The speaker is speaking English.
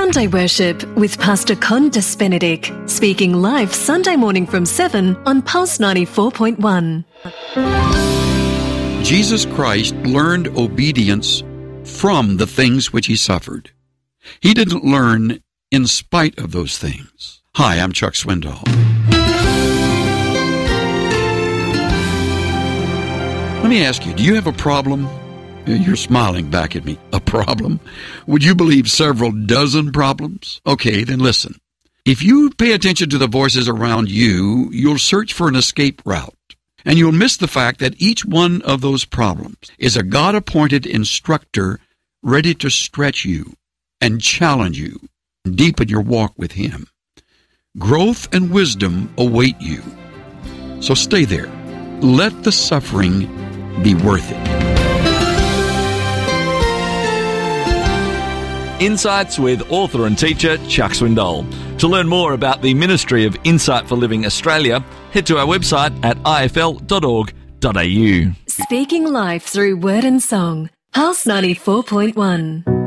Sunday Worship with Pastor Condas Benedict, speaking live Sunday morning from 7 on Pulse 94.1. Jesus Christ learned obedience from the things which he suffered. He didn't learn in spite of those things. Hi, I'm Chuck Swindoll. Let me ask you, do you have a problem? You're smiling back at me. A problem? Would you believe several dozen problems? Okay, then listen. If you pay attention to the voices around you, you'll search for an escape route. And you'll miss the fact that each one of those problems is a God-appointed instructor ready to stretch you and challenge you and deepen your walk with Him. Growth and wisdom await you. So stay there. Let the suffering be worth it. Insights with author and teacher Chuck Swindoll. To learn more about the Ministry of Insight for Living Australia, head to our website at ifl.org.au. Speaking live through word and song, Pulse 94.1.